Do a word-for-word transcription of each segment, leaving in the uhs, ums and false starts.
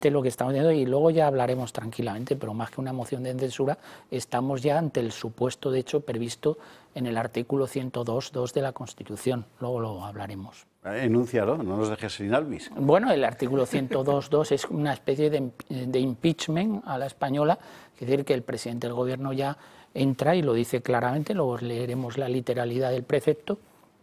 lo que estamos viendo y luego ya hablaremos tranquilamente, pero más que una moción de censura, estamos ya ante el supuesto de hecho previsto en el artículo ciento dos punto dos de la Constitución, luego lo hablaremos. Enúncialo, no nos dejes sin albis. Bueno, el artículo ciento dos punto dos es una especie de, de impeachment a la española, es decir, que el presidente del gobierno ya entra y lo dice claramente, luego leeremos la literalidad del precepto,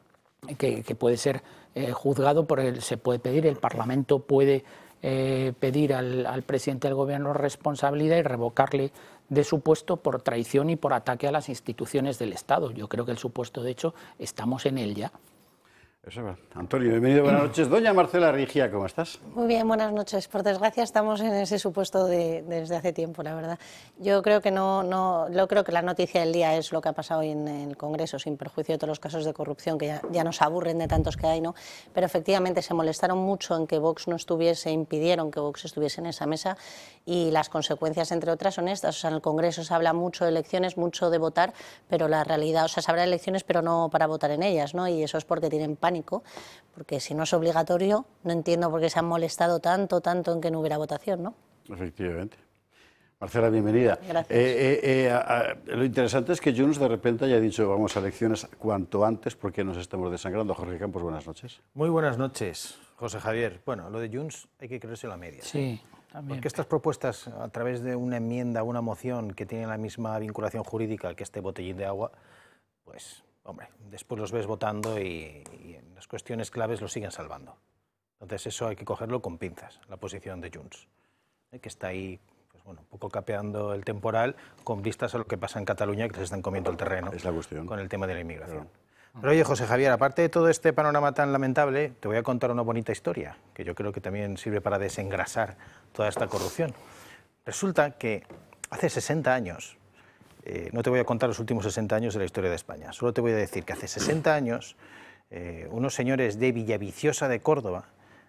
que, que puede ser eh, juzgado por el, se puede pedir, el Parlamento puede eh, pedir al, al presidente del gobierno responsabilidad y revocarle de su puesto por traición y por ataque a las instituciones del Estado. Yo creo que el supuesto, de hecho, estamos en él ya. Eso va. Antonio, bienvenido, buenas noches. Doña Marcela Rigia, ¿cómo estás? Muy bien, buenas noches. Por desgracia estamos en ese supuesto de, desde hace tiempo, la verdad. Yo creo que no, no, yo creo que la noticia del día es lo que ha pasado hoy en el Congreso, sin perjuicio de todos los casos de corrupción que ya, ya nos aburren de tantos que hay, ¿no? Pero efectivamente se molestaron mucho en que Vox no estuviese, impidieron que Vox estuviese en esa mesa y las consecuencias, entre otras, son estas. O sea, en el Congreso se habla mucho de elecciones, mucho de votar, pero la realidad, o sea, se habla de elecciones, pero no para votar en ellas, ¿no? Y eso es porque tienen pánico. Porque si no es obligatorio, no entiendo por qué se han molestado tanto, tanto en que no hubiera votación, ¿no? Efectivamente. Marcela, bienvenida. Gracias. Eh, eh, eh, a, a, lo interesante es que Junts de repente haya dicho vamos a elecciones cuanto antes porque nos estamos desangrando. Jorge Campos, buenas noches. Muy buenas noches, José Javier. Bueno, lo de Junts hay que creerse la media. Sí, también. Porque estas propuestas, a través de una enmienda, una moción que tienen la misma vinculación jurídica que este botellín de agua, pues... hombre, después los ves votando y, y en las cuestiones claves los siguen salvando. Entonces eso hay que cogerlo con pinzas, la posición de Junts, ¿eh? Que está ahí, pues bueno, un poco capeando el temporal con vistas a lo que pasa en Cataluña, que se están comiendo el terreno. Es la cuestión. Con el tema de la inmigración. Claro. Pero oye, José Javier, aparte de todo este panorama tan lamentable, te voy a contar una bonita historia, que yo creo que también sirve para desengrasar toda esta corrupción. Resulta que hace sesenta años... Eh, no te voy a contar los últimos sesenta años de la historia de España, solo te voy a decir que hace sesenta años eh, unos señores de Villaviciosa de Córdoba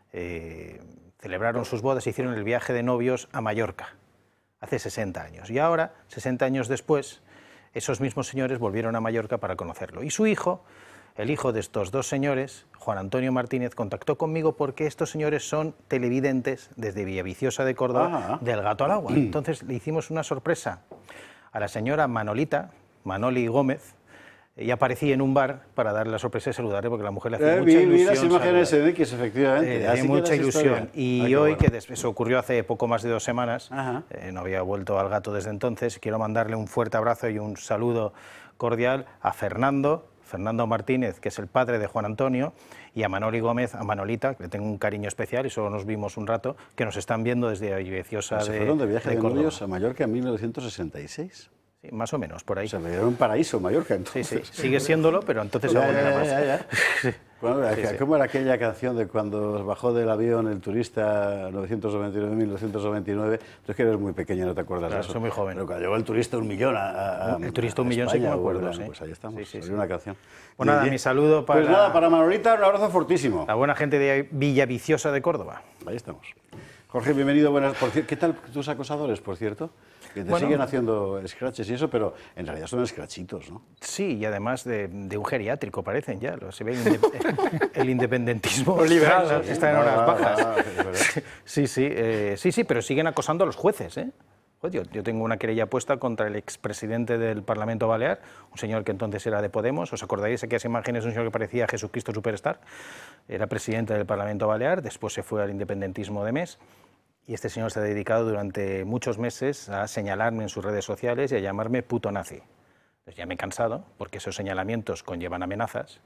eh, celebraron sus bodas e hicieron el viaje de novios a Mallorca, hace sesenta años. Y ahora, sesenta años después, esos mismos señores volvieron a Mallorca para conocerlo. Y su hijo, el hijo de estos dos señores, Juan Antonio Martínez, contactó conmigo porque estos señores son televidentes desde Villaviciosa de Córdoba, Ah. del Gato al Agua. Entonces le hicimos una sorpresa a la señora Manolita, Manoli Gómez. Ella aparecía en un bar para darle la sorpresa y saludarle porque la mujer le hace Eh, mucha vi, ilusión. vi las imágenes saludar. en X, efectivamente. Eh, le Así hace que mucha las ilusión. historias. Y Ah, qué hoy, bueno. que des- eso ocurrió hace poco más de dos semanas, Ajá. eh, no había vuelto al Gato desde entonces, quiero mandarle un fuerte abrazo y un saludo cordial a Fernando, Fernando Martínez, que es el padre de Juan Antonio, y a Manoli Gómez, a Manolita, que le tengo un cariño especial y solo nos vimos un rato, que nos están viendo desde Villaviciosa Se de, fueron de viaje de, Córdoba. novios a Mallorca en mil novecientos sesenta y seis. Sí, más o menos, por ahí. O sea, me dieron un paraíso Mallorca Sí, entonces. sí, sigue siéndolo, pero entonces Ya, aún ya, era ya, más. ya, ya. Sí. Bueno, Sí, sí. ¿cómo era aquella canción de cuando bajó del avión el turista novecientos noventa y nueve, mil novecientos noventa y nueve? Tú es que eres muy pequeño, no te acuerdas Claro, de eso. soy muy joven. Pero cuando llegó el turista un millón a, a El turista un a millón sí que España, me acuerdo, bueno, sí. Pues ahí estamos, Sí, sí, salió sí. una canción. Pues nada, Bien, mi saludo para- Pues nada, para Manolita un abrazo fortísimo. La buena gente de Villaviciosa de Córdoba. Ahí estamos. Jorge, bienvenido. Buenas. Por cier- ¿Qué tal tus acosadores, por cierto? Que te Bueno. siguen haciendo scratches y eso, pero en realidad son scratchitos, ¿no? Sí, y además de, de un geriátrico parecen ya. lo- Se ve el, inde- el independentismo Los liberados. está, está en horas Ah, bajas. ah, es verdad. Sí, sí, eh, sí, sí, pero siguen acosando a los jueces, ¿eh? Joder, yo, yo tengo una querella puesta contra el expresidente del Parlamento Balear, un señor que entonces era de Podemos. ¿Os acordaréis de aquellas imágenes de un señor que parecía Jesucristo Superstar? Era presidente del Parlamento Balear, después se fue al independentismo de Mes. Y este señor se ha dedicado durante muchos meses a señalarme en sus redes sociales y a llamarme puto nazi. Entonces ya me he cansado, porque esos señalamientos conllevan amenazas,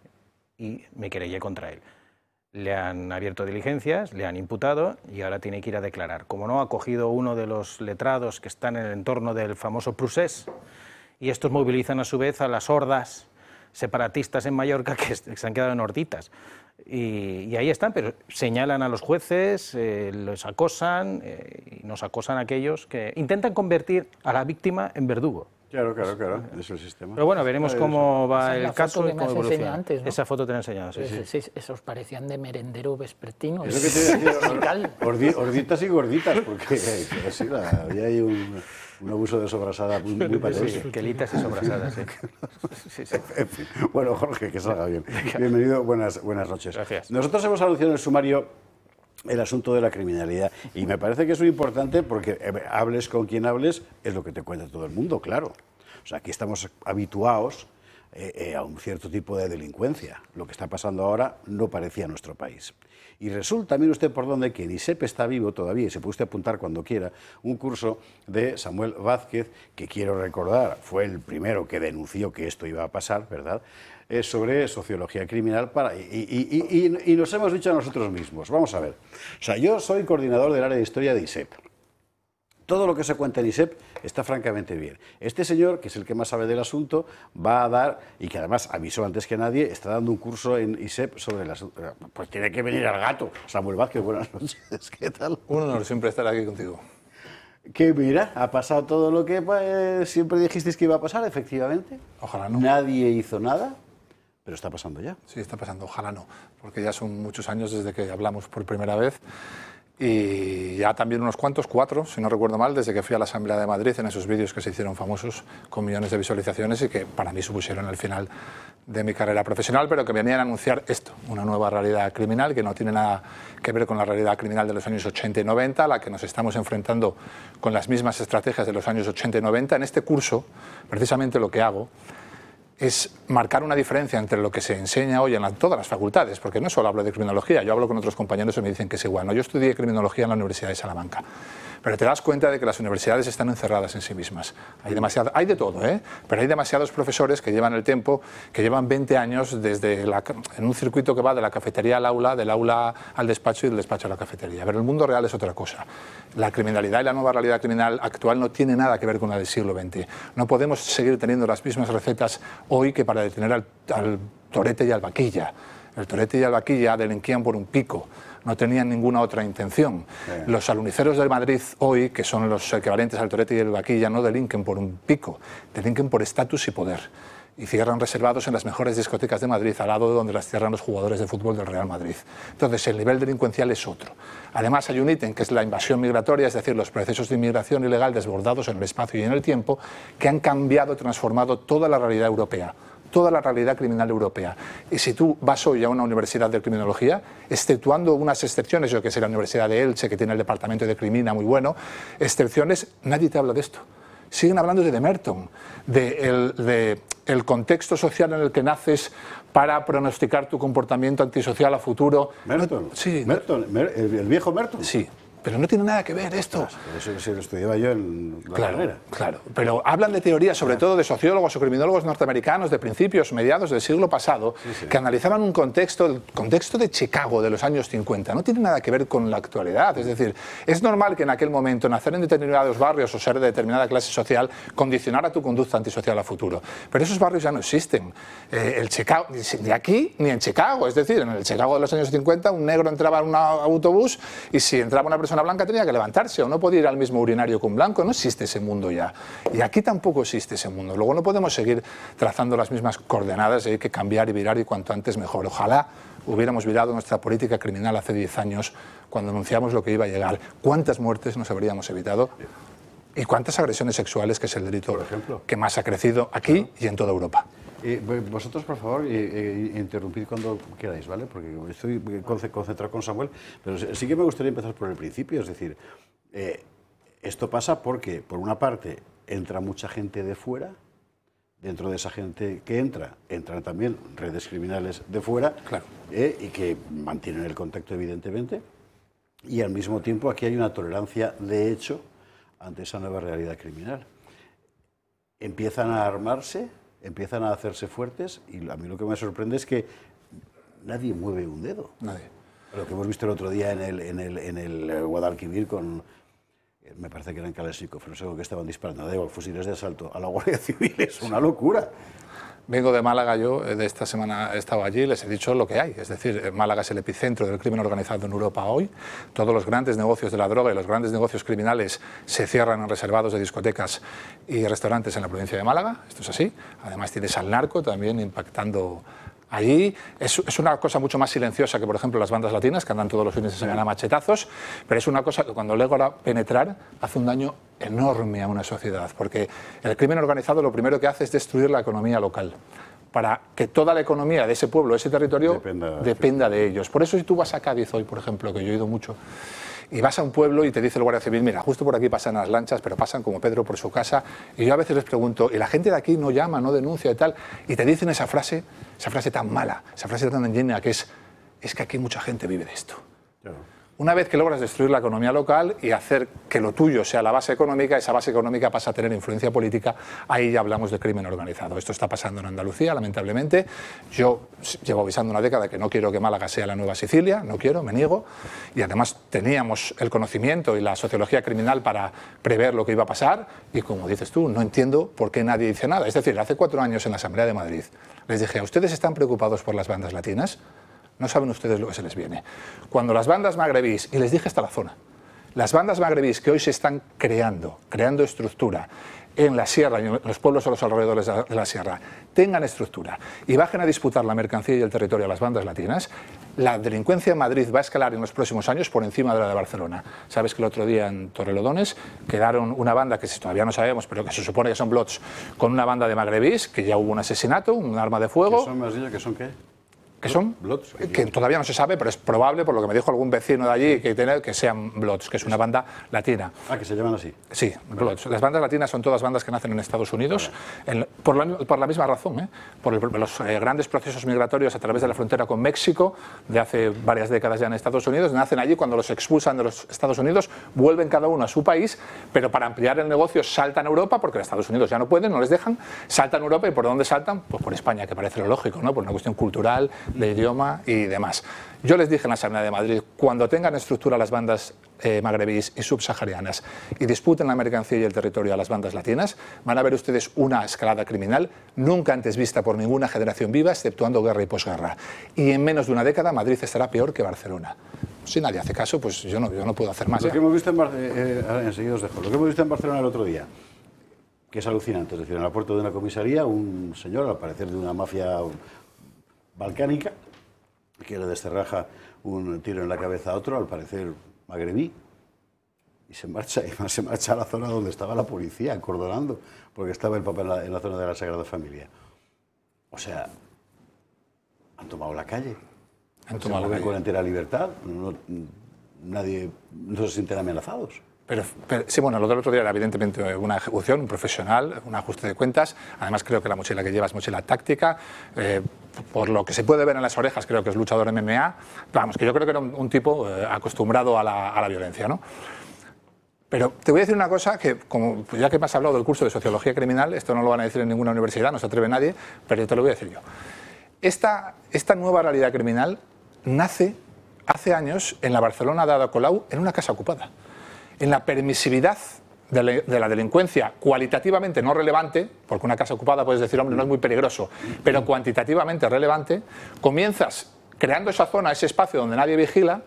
y me querellé contra él. Le han abierto diligencias, le han imputado y ahora tiene que ir a declarar. Como no, ha cogido uno de los letrados que están en el entorno del famoso Prusés, y estos movilizan a su vez a las hordas separatistas en Mallorca que se han quedado en horditas. Y, y ahí están, pero señalan a los jueces, eh, los acosan, eh, y nos acosan a aquellos que intentan convertir a la víctima en verdugo. Claro, claro, claro. Es el sistema. Pero bueno, veremos Ahí cómo Esa va es la el caso foto y que me cómo has evoluciona. enseñado antes, ¿no? Esa foto te la he enseñado, sí, sí. Sí, sí, esos parecían de merendero vespertino. Es lo que te iba a decir, Musical. ordi- orditas y gorditas, porque eh, sí, la- había ahí un, un abuso de sobrasada muy, muy patético. Sí, quelitas y sobrasadas, sí. Sí, sí. En fin. Bueno, Jorge, que salga bien. Bienvenido, buenas, buenas noches. Gracias. Nosotros hemos anunciado en el sumario el asunto de la criminalidad. Y me parece que es muy importante porque eh, hables con quien hables, es lo que te cuenta todo el mundo, claro. O sea, aquí estamos habituados eh, eh, a un cierto tipo de delincuencia. Lo que está pasando ahora no parecía nuestro país. Y resulta, mire usted por dónde, que en ISEP está vivo todavía, y se puede usted apuntar cuando quiera, un curso de Samuel Vázquez, que quiero recordar, fue el primero que denunció que esto iba a pasar, ¿verdad?, eh, sobre sociología criminal, para, y, y, y, y, y nos hemos dicho a nosotros mismos, vamos a ver, o sea, yo soy coordinador del área de historia de ISEP. Todo lo que se cuenta en ISEP está francamente bien. Este señor, que es el que más sabe del asunto, va a dar, y que además avisó antes que nadie, está dando un curso en ISEP sobre el asunto. Pues tiene que venir al gato. Samuel Vázquez, buenas noches. ¿Qué tal? Un honor siempre estar aquí contigo. Que mira, ha pasado todo lo que eh, siempre dijisteis que iba a pasar, efectivamente. Ojalá no. Nadie hizo nada, pero está pasando ya. Sí, está pasando. Ojalá no. Porque ya son muchos años desde que hablamos por primera vez. Y ya también unos cuantos, cuatro, si no recuerdo mal, desde que fui a la Asamblea de Madrid en esos vídeos que se hicieron famosos con millones de visualizaciones y que para mí supusieron el final de mi carrera profesional, pero que venían a anunciar esto, una nueva realidad criminal que no tiene nada que ver con la realidad criminal de los años ochenta y noventa, a la que nos estamos enfrentando con las mismas estrategias de los años ochenta y noventa. En este curso, precisamente lo que hago es marcar una diferencia entre lo que se enseña hoy en la, todas las facultades, porque no solo hablo de criminología, yo hablo con otros compañeros y me dicen que es igual. No, yo estudié criminología en la Universidad de Salamanca, pero te das cuenta de que las universidades están encerradas en sí mismas. Hay, demasiado, hay de todo, ¿eh? Pero hay demasiados profesores que llevan el tiempo, que llevan veinte años desde la, en un circuito que va de la cafetería al aula, del aula al despacho y del despacho a la cafetería. Pero el mundo real es otra cosa. La criminalidad y la nueva realidad criminal actual no tiene nada que ver con la del siglo veinte. No podemos seguir teniendo las mismas recetas hoy que para detener al, al torete y al vaquilla. El torete y el vaquilla delinquían por un pico, no tenían ninguna otra intención. Sí. Los aluniceros de Madrid hoy, que son los equivalentes al torete y el vaquilla, no delinquen por un pico, delinquen por estatus y poder. Y cierran reservados en las mejores discotecas de Madrid, al lado de donde las cierran los jugadores de fútbol del Real Madrid. Entonces, el nivel delincuencial es otro. Además, hay un ítem que es la invasión migratoria, es decir, los procesos de inmigración ilegal desbordados en el espacio y en el tiempo, que han cambiado, transformado toda la realidad europea. Toda la realidad criminal europea. Y si tú vas hoy a una universidad de criminología, exceptuando unas excepciones, yo que sé, la Universidad de Elche, que tiene el departamento de crimina muy bueno, excepciones, nadie te habla de esto. Siguen hablando de, de Merton, de el, de el contexto social en el que naces para pronosticar tu comportamiento antisocial a futuro. Merton, sí. Merton, Mer, el, el viejo Merton. Sí. Pero no tiene nada que ver esto. Eso, eso lo estudiaba yo en la claro, carrera. Claro, pero hablan de teorías, sobre todo de sociólogos o criminólogos norteamericanos de principios, mediados del siglo pasado, sí, sí. que analizaban un contexto, el contexto de Chicago de los años cincuenta. No tiene nada que ver con la actualidad. Es decir, es normal que en aquel momento nacer en determinados barrios o ser de determinada clase social condicionara tu conducta antisocial a futuro. Pero esos barrios ya no existen. Eh, el Chicago, ni aquí ni en Chicago. Es decir, en el Chicago de los años cincuenta un negro entraba en un autobús y si entraba una persona blanca tenía que levantarse o no podía ir al mismo urinario que un blanco. No existe ese mundo ya. Y aquí tampoco existe ese mundo. Luego no podemos seguir trazando las mismas coordenadas, hay que cambiar y virar y cuanto antes mejor. Ojalá hubiéramos virado nuestra política criminal hace diez años cuando anunciamos lo que iba a llegar. ¿Cuántas muertes nos habríamos evitado? ¿Y cuántas agresiones sexuales, que es el delito, por ejemplo, que más ha crecido aquí y en toda Europa? Eh, vosotros, por favor, eh, eh, interrumpid cuando queráis, ¿vale? Porque estoy concentrado con Samuel, pero sí que me gustaría empezar por el principio, es decir, eh, esto pasa porque, por una parte, entra mucha gente de fuera, dentro de esa gente que entra, entran también redes criminales de fuera, claro. eh, y que mantienen el contacto, evidentemente, y al mismo tiempo aquí hay una tolerancia de hecho ante esa nueva realidad criminal. Empiezan a armarse, empiezan a hacerse fuertes y a mí lo que me sorprende es que nadie mueve un dedo. Nadie. Lo que hemos visto el otro día en el, en el, en el Guadalquivir con, me parece que eran Kalashnikov, no sé, que estaban disparando de fusiles de asalto a la Guardia Civil, es una locura. Vengo de Málaga, yo de esta semana he estado allí, les he dicho lo que hay. Es decir, Málaga es el epicentro del crimen organizado en Europa hoy. Todos los grandes negocios de la droga y los grandes negocios criminales se cierran en reservados de discotecas y restaurantes en la provincia de Málaga. Esto es así. Además tienes al narco también impactando allí. Es, es una cosa mucho más silenciosa que, por ejemplo, las bandas latinas, que andan todos los fines de semana a machetazos, pero es una cosa que cuando logra penetrar hace un daño enorme a una sociedad, porque el crimen organizado lo primero que hace es destruir la economía local. para que toda la economía de ese pueblo, de ese territorio, dependa, dependa de ellos. Por eso si tú vas a Cádiz hoy, por ejemplo, que yo he ido mucho, y vas a un pueblo y te dice el Guardia Civil, mira, justo por aquí pasan las lanchas, pero pasan como Pedro por su casa, y yo a veces les pregunto, y la gente de aquí no llama, no denuncia y tal, y te dicen esa frase, esa frase tan mala, esa frase tan llena que es, es que aquí mucha gente vive de esto. Claro. Una vez que logras destruir la economía local y hacer que lo tuyo sea la base económica, esa base económica pasa a tener influencia política, ahí ya hablamos de crimen organizado. Esto está pasando en Andalucía, lamentablemente. Yo llevo avisando una década que no quiero que Málaga sea la nueva Sicilia, no quiero, me niego. Y además teníamos el conocimiento y la sociología criminal para prever lo que iba a pasar y, como dices tú, no entiendo por qué nadie dice nada. Es decir, hace cuatro años en la Asamblea de Madrid les dije, ¿a ustedes están preocupados por las bandas latinas? No saben ustedes lo que se les viene. Cuando las bandas magrebís, y les dije hasta la zona, las bandas magrebís que hoy se están creando, creando estructura en la sierra y en los pueblos a los alrededores de la sierra, tengan estructura y bajen a disputar la mercancía y el territorio a las bandas latinas, la delincuencia en Madrid va a escalar en los próximos años por encima de la de Barcelona. Sabes que el otro día en Torrelodones quedaron una banda que todavía no sabemos, pero que se supone que son blots, con una banda de magrebís, que ya hubo un asesinato, un arma de fuego. ¿Qué son, me has dicho, que son qué? ¿Qué son? Blots. Que todavía no se sabe, pero es probable, por lo que me dijo algún vecino de allí, que, tiene, que sean Blots, que es una banda latina. Ah, que se llaman así. Sí, Blots. Las bandas latinas son todas bandas que nacen en Estados Unidos, en, por, la, por la misma razón, ¿eh? por, el, por los eh, grandes procesos migratorios a través de la frontera con México, de hace varias décadas ya en Estados Unidos, nacen allí, cuando los expulsan de los Estados Unidos, vuelven cada uno a su país, pero para ampliar el negocio saltan a Europa, porque los Estados Unidos ya no pueden, no les dejan, saltan a Europa. ¿Y por dónde saltan? Pues por España, que parece lo lógico, ¿no? Por una cuestión cultural, de idioma y demás. Yo les dije en la Asamblea de Madrid, cuando tengan estructura las bandas eh, magrebíes y subsaharianas y disputen la mercancía y el territorio a las bandas latinas, van a ver ustedes una escalada criminal nunca antes vista por ninguna generación viva, exceptuando guerra y posguerra. Y en menos de una década Madrid estará peor que Barcelona. Si nadie hace caso, pues yo no, yo no puedo hacer más. Lo ¿ya? que hemos visto en Bar eh, eh, enseguida os dejo. Lo que hemos visto en Barcelona el otro día, que es alucinante, es decir, en la puerta de una comisaría, un señor, al parecer de una mafia balcánica, que le descerraja un tiro en la cabeza a otro, al parecer magrebí, y se marcha, y se marcha a la zona donde estaba la policía, acordonando, porque estaba el Papa en la, en la zona de la Sagrada Familia. O sea, han tomado la calle, Han tomado la calle. con entera libertad, no, nadie, no se sienten amenazados. Pero, pero, sí, bueno, lo del otro día era evidentemente una ejecución, un profesional, un ajuste de cuentas. Además, creo que la mochila que lleva es mochila táctica. Eh, por lo que se puede ver en las orejas, creo que es luchador M M A. Vamos, que yo creo que era un, un tipo eh, acostumbrado a la, a la violencia, ¿no? Pero te voy a decir una cosa que, como pues ya que me has hablado del curso de Sociología Criminal, esto no lo van a decir en ninguna universidad, no se atreve nadie, pero yo te lo voy a decir yo. Esta, esta nueva realidad criminal nace hace años en la Barcelona de Ada Colau, en una casa ocupada. En la permisividad de la, de la delincuencia cualitativamente no relevante, porque una casa ocupada puedes decir, hombre, no es muy peligroso, pero cuantitativamente relevante, comienzas creando esa zona, ese espacio donde nadie vigila.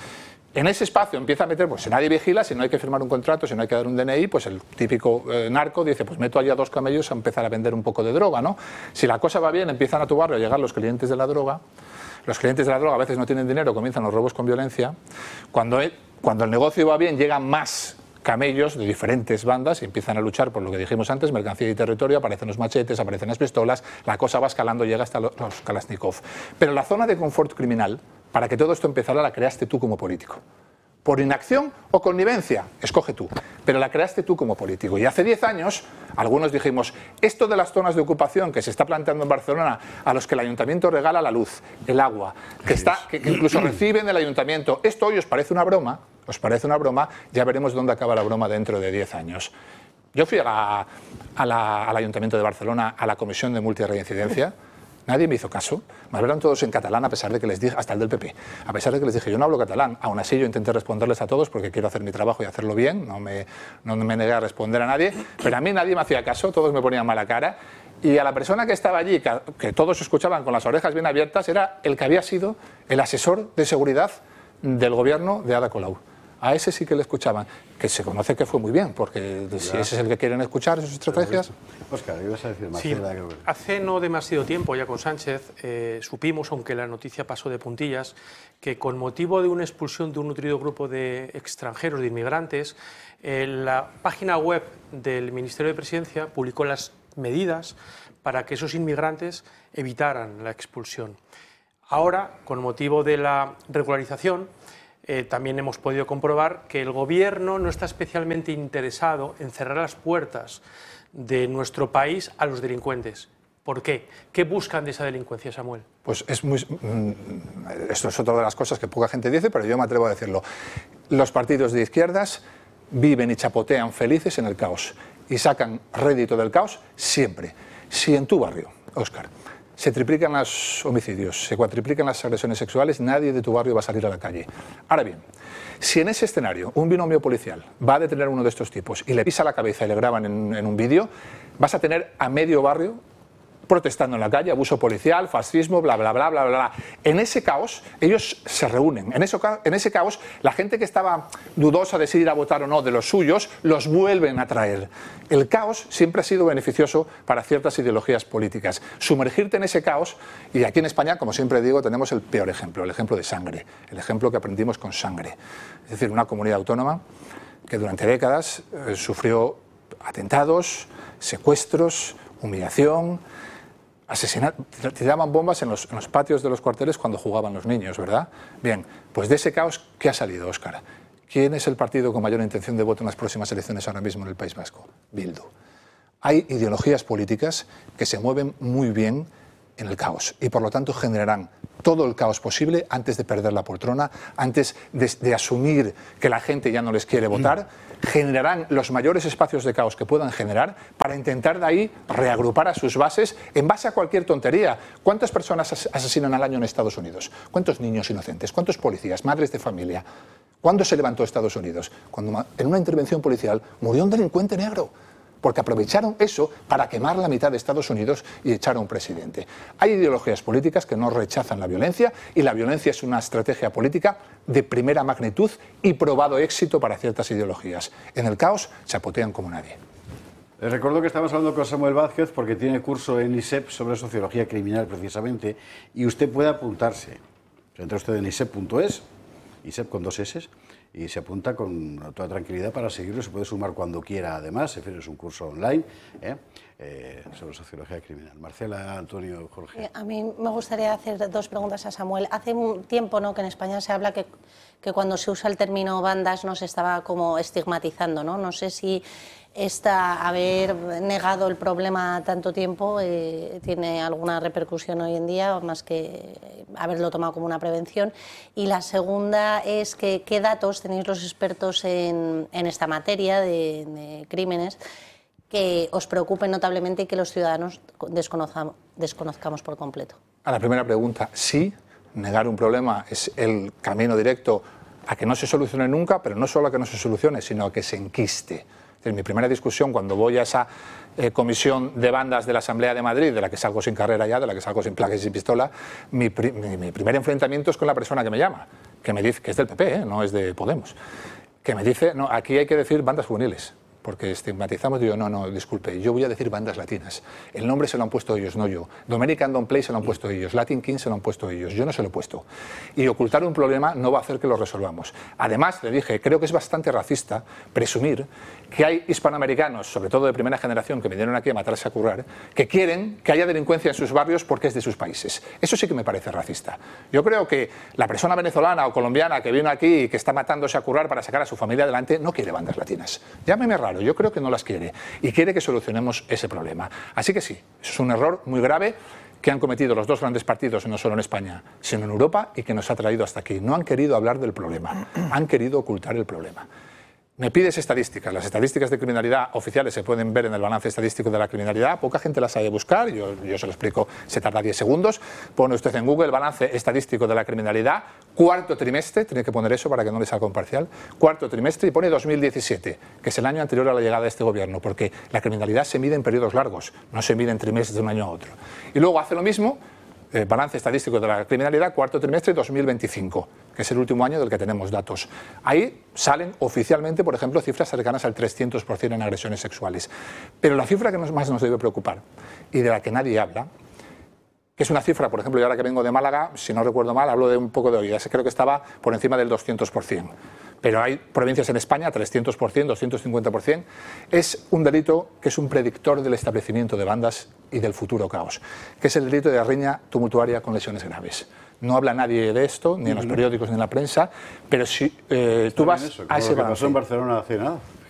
En ese espacio empieza a meter, pues si nadie vigila, si no hay que firmar un contrato, si no hay que dar un D N I, pues el típico eh, narco dice, pues meto allí a dos camellos a empezar a vender un poco de droga, ¿no? Si la cosa va bien, empiezan a tu barrio a llegar los clientes de la droga. Los clientes de la droga a veces no tienen dinero, comienzan los robos con violencia. Cuando el, cuando el negocio va bien, llegan más camellos de diferentes bandas y empiezan a luchar por lo que dijimos antes, mercancía y territorio, aparecen los machetes, aparecen las pistolas, la cosa va escalando, llega hasta los, los Kalashnikov. Pero la zona de confort criminal, para que todo esto empezara, la creaste tú como político. Por inacción o connivencia, escoge tú, pero la creaste tú como político. Y hace diez años, algunos dijimos, esto de las zonas de ocupación que se está planteando en Barcelona, a los que el ayuntamiento regala la luz, el agua, que, está, que, que incluso reciben del ayuntamiento, esto hoy os parece una broma, os parece una broma, ya veremos dónde acaba la broma dentro de diez años. Yo fui a, a la, al ayuntamiento de Barcelona, a la comisión de multirreincidencia. Nadie me hizo caso, me hablaron todos en catalán a pesar de que les dije, hasta el del P P, a pesar de que les dije, yo no hablo catalán, aún así yo intenté responderles a todos porque quiero hacer mi trabajo y hacerlo bien, no me, no me negué a responder a nadie, pero a mí nadie me hacía caso, todos me ponían mala cara, y a la persona que estaba allí, que, que todos escuchaban con las orejas bien abiertas, era el que había sido el asesor de seguridad del gobierno de Ada Colau. A ese sí que le escuchaban, que se conoce que fue muy bien, porque ya. Si ese es el que quieren escuchar, sus estrategias... Óscar, ibas a decir, Marcela... Sí, que... hace no demasiado tiempo, ya con Sánchez, eh, supimos, aunque la noticia pasó de puntillas, que con motivo de una expulsión de un nutrido grupo de extranjeros, de inmigrantes, eh, la página web del Ministerio de Presidencia publicó las medidas para que esos inmigrantes evitaran la expulsión. Ahora, con motivo de la regularización, eh, también hemos podido comprobar que el Gobierno no está especialmente interesado en cerrar las puertas de nuestro país a los delincuentes. ¿Por qué? ¿Qué buscan de esa delincuencia, Samuel? Pues es muy... Esto es otra de las cosas que poca gente dice, pero yo me atrevo a decirlo. Los partidos de izquierdas viven y chapotean felices en el caos y sacan rédito del caos siempre. Si en tu barrio, Óscar, se triplican los homicidios, se cuatriplican las agresiones sexuales, nadie de tu barrio va a salir a la calle. Ahora bien, si en ese escenario un binomio policial va a detener a uno de estos tipos y le pisa la cabeza y le graban en, en un vídeo, vas a tener a medio barrio protestando en la calle, abuso policial, fascismo, bla, bla, bla, bla, bla. En ese caos, ellos se reúnen. En, eso, en ese caos, la gente que estaba dudosa de si ir a votar o no de los suyos, los vuelven a traer. El caos siempre ha sido beneficioso para ciertas ideologías políticas. Sumergirte en ese caos, y aquí en España, como siempre digo, tenemos el peor ejemplo, el ejemplo de sangre, el ejemplo que aprendimos con sangre. Es decir, una comunidad autónoma que durante décadas eh, sufrió atentados, secuestros, humillación, asesinato, tiraban bombas en los, en los patios de los cuarteles cuando jugaban los niños, ¿verdad? Bien, pues de ese caos, ¿qué ha salido, Óscar? ¿Quién es el partido con mayor intención de voto en las próximas elecciones ahora mismo en el País Vasco? Bildu. Hay ideologías políticas que se mueven muy bien en el caos y por lo tanto generarán todo el caos posible antes de perder la poltrona, antes de, de asumir que la gente ya no les quiere votar, generarán los mayores espacios de caos que puedan generar para intentar de ahí reagrupar a sus bases en base a cualquier tontería. ¿Cuántas personas asesinan al año en Estados Unidos? ¿Cuántos niños inocentes? ¿Cuántos policías? ¿Madres de familia? ¿Cuándo se levantó Estados Unidos? Cuando en una intervención policial murió un delincuente negro. Porque aprovecharon eso para quemar la mitad de Estados Unidos y echar a un presidente. Hay ideologías políticas que no rechazan la violencia y la violencia es una estrategia política de primera magnitud y probado éxito para ciertas ideologías. En el caos chapotean como nadie. Les recuerdo que estamos hablando con Samuel Vázquez porque tiene curso en I S E P sobre sociología criminal precisamente y usted puede apuntarse. Entra usted en I S E P punto es, I S E P con dos S, y se apunta con toda tranquilidad para seguirlo. Se puede sumar cuando quiera, además. Es un curso online ¿eh? Eh, sobre sociología criminal. Marcela, Antonio, Jorge. A mí me gustaría hacer dos preguntas a Samuel. Hace un tiempo, ¿no?, que en España se habla que, que cuando se usa el término bandas no se estaba como estigmatizando, ¿no? No sé si esta, haber negado el problema tanto tiempo eh, tiene alguna repercusión hoy en día, más que haberlo tomado como una prevención. Y la segunda es que qué datos tenéis los expertos en, en esta materia de, de crímenes que os preocupen notablemente y que los ciudadanos desconozcamos, desconozcamos por completo. A la primera pregunta, sí, negar un problema es el camino directo a que no se solucione nunca, pero no solo a que no se solucione, sino a que se enquiste. En mi primera discusión, cuando voy a esa eh, comisión de bandas de la Asamblea de Madrid, de la que salgo sin carrera ya, de la que salgo sin placas y sin pistola, mi, pri mi, mi primer enfrentamiento es con la persona que me llama, que me dice, que es del P P, ¿eh? No es de Podemos, que me dice, no, aquí hay que decir bandas juveniles, porque estigmatizamos. Digo, no, no, disculpe, yo voy a decir bandas latinas. El nombre se lo han puesto ellos, no yo. Dominican Don't Play se lo han puesto ellos. Latin King se lo han puesto ellos. Yo no se lo he puesto. Y ocultar un problema no va a hacer que lo resolvamos. Además, le dije, creo que es bastante racista presumir que hay hispanoamericanos, sobre todo de primera generación, que vinieron aquí a matarse a currar, que quieren que haya delincuencia en sus barrios porque es de sus países. Eso sí que me parece racista. Yo creo que la persona venezolana o colombiana que vino aquí y que está matándose a currar para sacar a su familia adelante no quiere bandas latinas. Llámeme raro. Yo creo que no las quiere y quiere que solucionemos ese problema. Así que sí, eso es un error muy grave que han cometido los dos grandes partidos, no solo en España, sino en Europa, y que nos ha traído hasta aquí. No han querido hablar del problema, han querido ocultar el problema. Me pides estadísticas. Las estadísticas de criminalidad oficiales se pueden ver en el balance estadístico de la criminalidad. Poca gente las sabe buscar. Yo, yo se lo explico, se tarda diez segundos. Pone usted en Google el balance estadístico de la criminalidad. Cuarto trimestre, tiene que poner eso para que no le salga un parcial. Cuarto trimestre y pone dos mil diecisiete, que es el año anterior a la llegada de este gobierno, porque la criminalidad se mide en periodos largos, no se mide en trimestres de un año a otro. Y luego hace lo mismo. Eh, balance estadístico de la criminalidad, cuarto trimestre dos mil veinticinco, que es el último año del que tenemos datos. Ahí salen oficialmente, por ejemplo, cifras cercanas al trescientos por ciento en agresiones sexuales. Pero la cifra que nos, más nos debe preocupar y de la que nadie habla, que es una cifra, por ejemplo, yo ahora que vengo de Málaga, si no recuerdo mal, hablo de un poco de oídas, creo que estaba por encima del doscientos por ciento. Pero hay provincias en España, trescientos por ciento, doscientos cincuenta por ciento. Es un delito que es un predictor del establecimiento de bandas y del futuro caos, que es el delito de riña tumultuaria con lesiones graves. No habla nadie de esto, ni en los periódicos ni en la prensa, pero si eh, tú vas eso, a ese lo que balance. pasó en Barcelona hace nada.